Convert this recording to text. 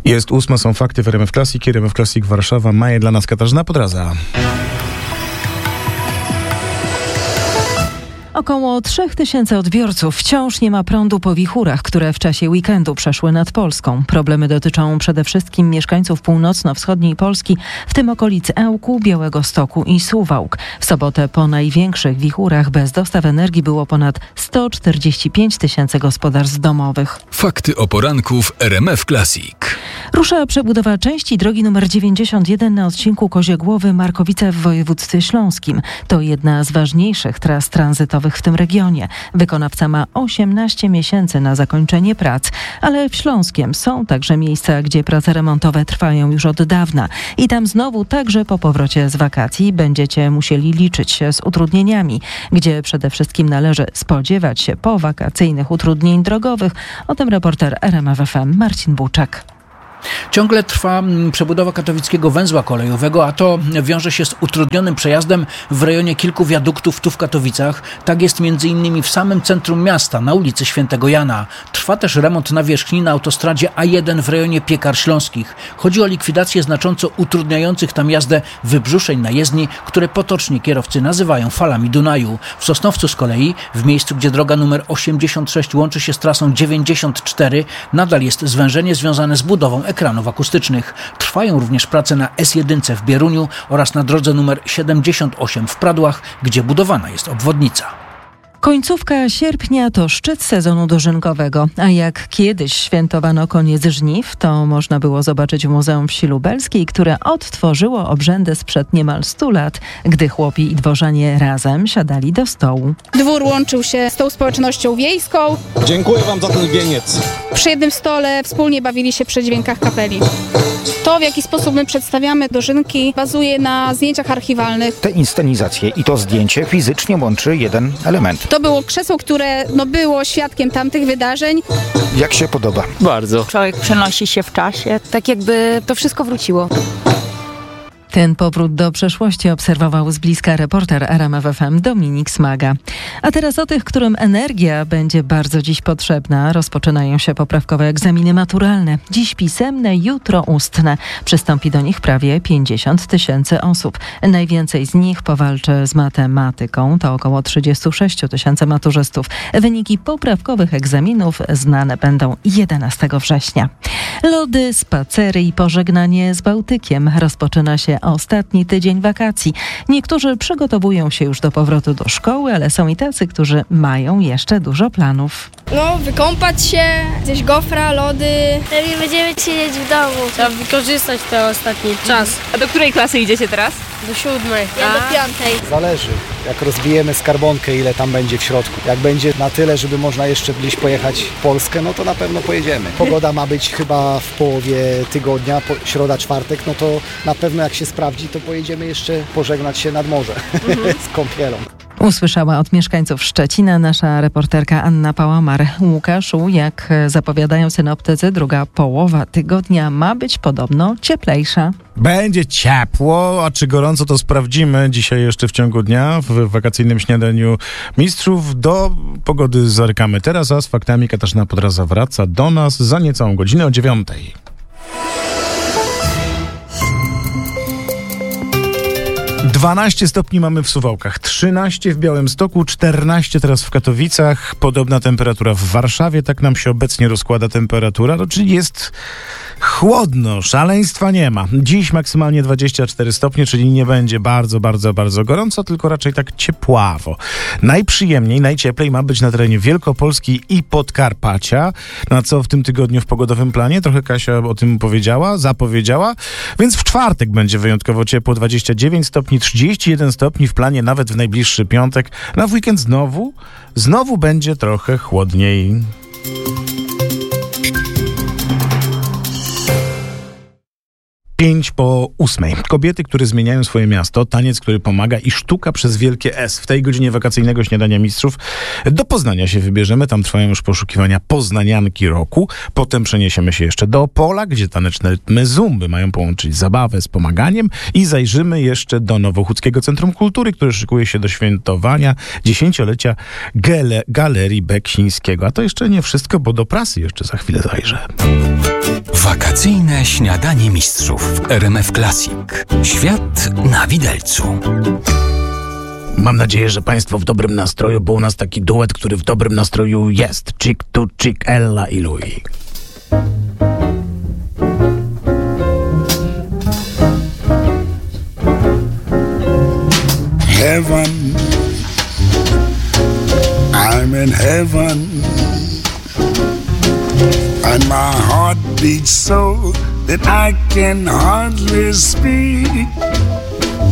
Jest 8, są fakty w RMF Classic. RMF Classic Warszawa ma je dla nas Katarzyna Podraza. Około 3000 odbiorców wciąż nie ma prądu po wichurach, które w czasie weekendu przeszły nad Polską. Problemy dotyczą przede wszystkim mieszkańców północno-wschodniej Polski, w tym okolic Ełku, Białegostoku i Suwałk. W sobotę po największych wichurach bez dostaw energii było ponad 145 000 gospodarstw domowych. Fakty o poranku w RMF Classic. Rusza przebudowa części drogi nr 91 na odcinku Koziegłowy-Markowice w województwie śląskim. To jedna z ważniejszych tras tranzytowych w tym regionie. Wykonawca ma 18 miesięcy na zakończenie prac, ale w Śląskiem są także miejsca, gdzie prace remontowe trwają już od dawna. I tam znowu także po powrocie z wakacji będziecie musieli liczyć się z utrudnieniami, gdzie przede wszystkim należy spodziewać się powakacyjnych utrudnień drogowych. O tym reporter RMF FM Marcin Buczek. Ciągle trwa przebudowa katowickiego węzła kolejowego, a to wiąże się z utrudnionym przejazdem w rejonie kilku wiaduktów tu w Katowicach. Tak jest m.in. w samym centrum miasta, na ulicy Świętego Jana. Trwa też remont nawierzchni na autostradzie A1 w rejonie Piekar Śląskich. Chodzi o likwidację znacząco utrudniających tam jazdę wybrzuszeń na jezdni, które potocznie kierowcy nazywają falami Dunaju. W Sosnowcu z kolei, w miejscu, gdzie droga numer 86 łączy się z trasą 94, nadal jest zwężenie związane z budową ekranów akustycznych. Trwają również prace na S1 w Bieruniu oraz na drodze numer 78 w Pradłach, gdzie budowana jest obwodnica. Końcówka sierpnia to szczyt sezonu dożynkowego, a jak kiedyś świętowano koniec żniw, to można było zobaczyć w Muzeum Wsi Lubelskiej, które odtworzyło obrzędy sprzed niemal 100 lat, gdy chłopi i dworzanie razem siadali do stołu. Dwór łączył się z tą społecznością wiejską. Dziękuję wam za ten wieniec. Przy jednym stole wspólnie bawili się przy dźwiękach kapeli. To, w jaki sposób my przedstawiamy dożynki, bazuje na zdjęciach archiwalnych. Te inscenizacje i to zdjęcie fizycznie łączy jeden element. To było krzesło, które było świadkiem tamtych wydarzeń. Jak się podoba? Bardzo. Człowiek przenosi się w czasie, tak jakby to wszystko wróciło. Ten powrót do przeszłości obserwował z bliska reporter RMF FM Dominik Smaga. A teraz o tych, którym energia będzie bardzo dziś potrzebna. Rozpoczynają się poprawkowe egzaminy maturalne. Dziś pisemne, jutro ustne. Przystąpi do nich prawie 50 000 osób. Najwięcej z nich powalczy z matematyką. To około 36 000 maturzystów. Wyniki poprawkowych egzaminów znane będą 11 września. Lody, spacery i pożegnanie z Bałtykiem. Rozpoczyna się ostatni tydzień wakacji. Niektórzy przygotowują się już do powrotu do szkoły, ale są i tacy, którzy mają jeszcze dużo planów. Wykąpać się, zjeść gofra, lody. Lepiej będziemy siedzieć w domu. Trzeba wykorzystać ten ostatni czas. A do której klasy idziecie teraz? Do 7. Ja do 5. Zależy, jak rozbijemy skarbonkę, ile tam będzie w środku. Jak będzie na tyle, żeby można jeszcze gdzieś pojechać w Polskę, no to na pewno pojedziemy. Pogoda ma być chyba w połowie tygodnia, środa, czwartek, no to na pewno jak się sprawdzi, to pojedziemy jeszcze pożegnać się nad morze z kąpielą. Usłyszała od mieszkańców Szczecina nasza reporterka Anna Pałamar. Łukaszu, jak zapowiadają synoptycy, druga połowa tygodnia ma być podobno cieplejsza. Będzie ciepło, a czy gorąco, to sprawdzimy dzisiaj jeszcze w ciągu dnia w wakacyjnym śniadaniu mistrzów. Do pogody zerkamy teraz, a z faktami Katarzyna Podraza wraca do nas za niecałą godzinę o 9:00. 12 stopni mamy w Suwałkach, 13 w Białymstoku, 14 teraz w Katowicach, podobna temperatura w Warszawie, tak nam się obecnie rozkłada temperatura, czyli jest chłodno, szaleństwa nie ma. Dziś maksymalnie 24 stopnie, czyli nie będzie bardzo, bardzo, bardzo gorąco, tylko raczej tak ciepławo. Najprzyjemniej, najcieplej ma być na terenie Wielkopolski i Podkarpacia, na co w tym tygodniu w pogodowym planie, trochę Kasia o tym zapowiedziała, więc w czwartek będzie wyjątkowo ciepło, 29 stopni, 31 stopni w planie nawet w najbliższy piątek. Na weekend znowu będzie trochę chłodniej. 7:55. Kobiety, które zmieniają swoje miasto, taniec, który pomaga i sztuka przez wielkie S. W tej godzinie wakacyjnego śniadania mistrzów do Poznania się wybierzemy. Tam trwają już poszukiwania poznanianki roku. Potem przeniesiemy się jeszcze do Opola, gdzie taneczne rytmy zumby mają połączyć zabawę z pomaganiem i zajrzymy jeszcze do Nowochódzkiego Centrum Kultury, które szykuje się do świętowania 10-lecia Galerii Beksińskiego. A to jeszcze nie wszystko, bo do prasy jeszcze za chwilę zajrzę. Wakacyjne śniadanie mistrzów w RMF Classic. Świat na widelcu. Mam nadzieję, że Państwo w dobrym nastroju, bo u nas taki duet, który w dobrym nastroju jest. Chick to Chick, Ella i Louis. Heaven, I'm in heaven, and my heart beats so that I can hardly speak.